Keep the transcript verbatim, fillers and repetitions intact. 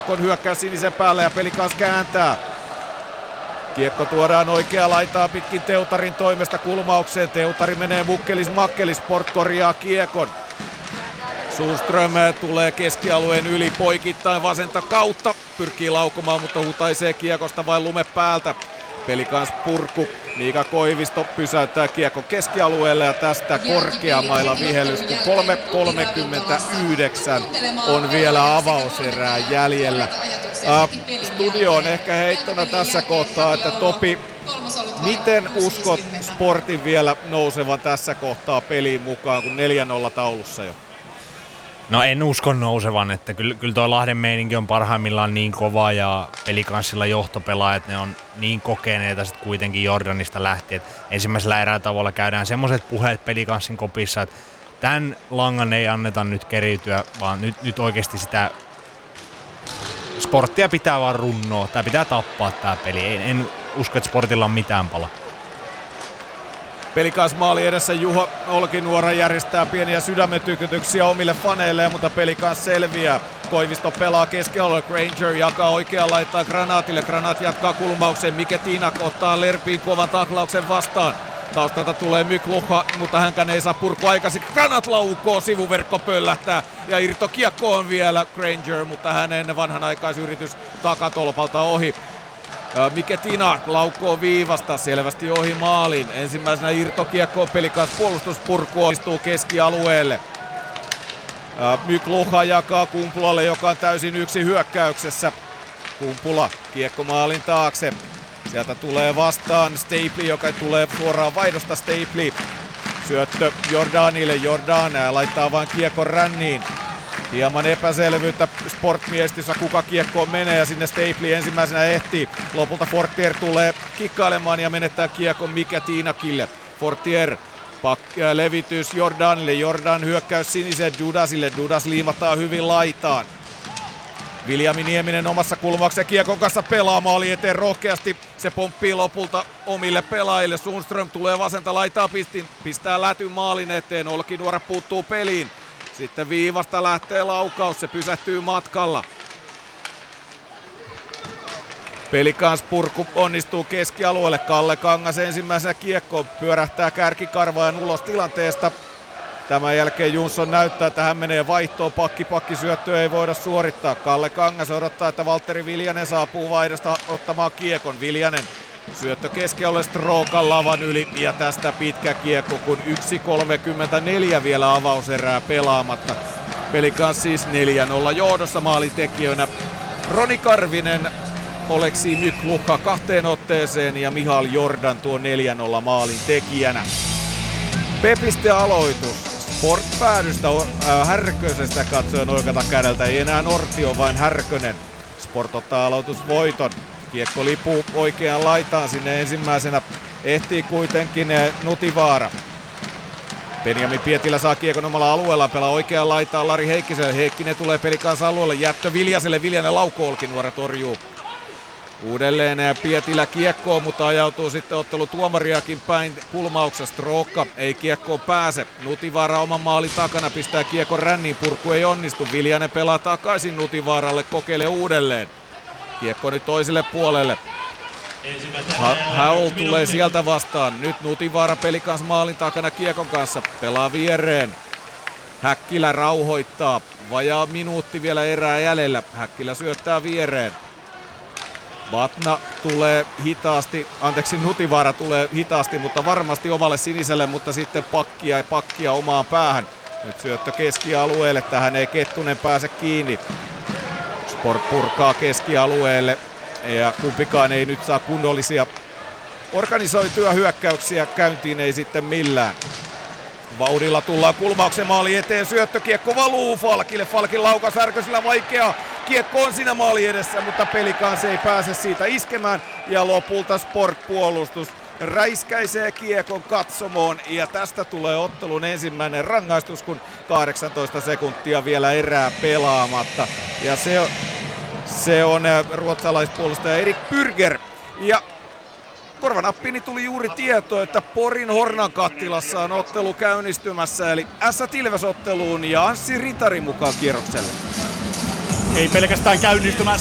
Kiekon hyökkäys sinisen päälle ja Pelikans kääntää. Kiekko tuodaan oikea laitaa pitkin Teutarin toimesta kulmaukseen. Teutari menee mukkelis makkelis, Sport korjaa kiekon. Sundström tulee keskialueen yli poikittain vasenta kautta. Pyrkii laukomaan, mutta hutaisee kiekosta vain lume päältä. Pelikans purku. Miika Koivisto pysäyttää kiekon keskialueelle ja tästä korkeamailla vihellys, kun kolme kolmekymmentäyhdeksän on vielä avauserää jäljellä. Uh, studio on ehkä heittona tässä kohtaa, että Topi, miten uskot Sportin vielä nousevan tässä kohtaa peliin mukaan, kun neljä nolla taulussa jo? No en usko nousevan, että kyllä, kyllä tuo Lahden meininki on parhaimmillaan niin kova ja Pelikanssilla johtopelaajat, ne on niin kokeneita sitten kuitenkin Jordanista lähtien, että ensimmäisellä erätavoilla käydään semmoiset puheet Pelikanssin kopissa, että tämän langan ei anneta nyt keriytyä, vaan nyt, nyt oikeasti sitä Sporttia pitää vaan runnoa, tämä pitää tappaa tämä peli, en, en usko, että Sportilla on mitään pala. Pelikans maali edessä Juha Olkinuora järjestää pieniä sydämetykytyksiä omille faneille, mutta Pelikans selviää. Koivisto pelaa keskialueelle, Granger jakaa oikeaan laittaa Granaatille. Granaat jatkaa kulmaukseen, Miketina ottaa Lerpiin kovan taklauksen vastaan. Taustalta tulee Mykluha, mutta hänkään ei saa purku aikaisin. Granat laukoo, sivuverkko pöllähtää ja irtokiekko on vielä Granger, mutta hänen vanhanaikaisyritys takatolpalta ohi. Miketina laukoo viivasta selvästi ohi maalin. Ensimmäisenä irtokiekko Pelikans puolustuspurku onnistuu keskialueelle. Mykluha jakaa Kumpulalle, joka on täysin yksi hyökkäyksessä. Kumpula kiekko maalin taakse. Sieltä tulee vastaan Stapely, joka tulee suoraan vaihdosta Stapely. Syöttö Jordanille. Jordan laittaa vain kiekon ränniin. Hieman epäselvyyttä Sportmiestissä, kuka kiekkoon menee ja sinne Stapely ensimmäisenä ehtii. Lopulta Fortier tulee kikkailemaan ja menettää kiekon Miketinakille. Fortier pak- äh, levitys Jordanille. Jordan hyökkäys sinisen Dudasille. Dudas liimataan hyvin laitaan. Viljami Nieminen omassa kulmauksessa kiekon kanssa pelaa maali eteen rohkeasti. Se pomppii lopulta omille pelaajille. Sundström tulee vasenta laitaa pistin, pistää lätyn maalin eteen. Olkinuora puuttuu peliin. Sitten viivasta lähtee laukaus, se pysähtyy matkalla. Pelikans purku onnistuu keskialueelle. Kalle Kangas ensimmäisenä kiekkoon pyörähtää kärkikarvaan ulos tilanteesta. Tämän jälkeen Jonsson näyttää, että hän menee vaihtoon. Pakki pakki syöttöä ei voida suorittaa. Kalle Kangas odottaa, että Valtteri Viljanen saapuu vaihdosta ottamaan kiekon. Viljanen syöttö keskialueelle Strokan lavan yli ja tästä pitkä kiekko, kun yksi kolmekymmentäneljä vielä avauserää pelaamatta. Pelikans siis neljä nolla johdossa maalintekijöinä Roni Karvinen, Oleksi Mykluha kahteen otteeseen ja Mihal Jordan tuo neljä nolla maalin tekijänä. Pepiste aloitus. Sport-päädystä äh, Härkösestä katsoen oikeata kädeltä. Ei enää Nortio, vain Härkönen. Sport ottaa aloitusvoiton. Kiekko lipuu oikeaan laitaan sinne ensimmäisenä. Ehtii kuitenkin Nutivaara. Benjamin Pietilä saa kiekon omalla alueella. Pelaa oikeaan laitaan Lari Heikkiselle. Heikkinen tulee Pelikans alueelle. Jättö Viljaselle. Viljanen laukoo, Olkinuora torjuu. Uudelleen Pietilä kiekkoon, mutta ajautuu sitten ottelu tuomariakin päin kulmauksessa. Strookka ei kiekkoon pääse. Nutivaara oman maalin takana pistää kiekon ränniin. Purku ei onnistu. Viljanen pelaa takaisin Nutivaaralle. Kokeilee uudelleen. Kiekko nyt toiselle puolelle. Howell tulee sieltä vastaan. Nyt Nutivaara Pelikans maalin takana kiekon kanssa. Pelaa viereen. Häkkilä rauhoittaa. Vajaa minuutti vielä erää jäljellä. Häkkilä syöttää viereen. Vatna tulee hitaasti, anteeksi Nutivaara tulee hitaasti, mutta varmasti omalle siniselle, mutta sitten pakkia ja pakkia omaan päähän. Nyt syöttö keskialueelle, tähän ei Kettunen pääse kiinni. Sport purkaa keskialueelle ja kumpikaan ei nyt saa kunnollisia organisoituja hyökkäyksiä käyntiin, ei sitten millään. Vauhdilla tullaan kulmauksen maali eteen, syöttökiekko valuu Falkille, Falkin laukaus Härkösellä vaikea. Kiekko on siinä maali edessä, mutta Pelikans ei pääse siitä iskemään ja lopulta Sport-puolustus räiskäisee kiekon katsomoon ja tästä tulee ottelun ensimmäinen rangaistus, kun kahdeksantoista sekuntia vielä erää pelaamatta ja se, se on ruotsalaispuolustaja Erik Bürger ja korvanappiini tuli juuri tieto, että Porin Hornan kattilassa on ottelu käynnistymässä eli Ässät Ilves-otteluun ja Anssi Ritari mukaan kierrokselle. ei pelkästään käynnistymään